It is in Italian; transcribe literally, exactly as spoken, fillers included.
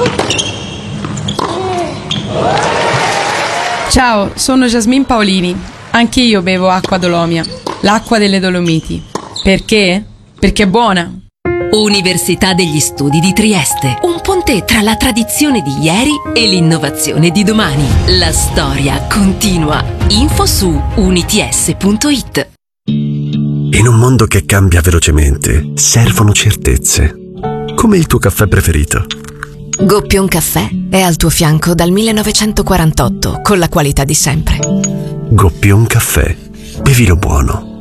Ciao, sono Jasmine Paolini. Anche io bevo acqua Dolomia, l'acqua delle Dolomiti. Perché? Perché è buona. Università degli Studi di Trieste, un ponte tra la tradizione di ieri e l'innovazione di domani. La storia continua. Info su units punto it. In un mondo che cambia velocemente, servono certezze. Come il tuo caffè preferito. Goppion Caffè è al tuo fianco dal millenovecentoquarantotto con la qualità di sempre. Goppion Caffè. Bevilo buono.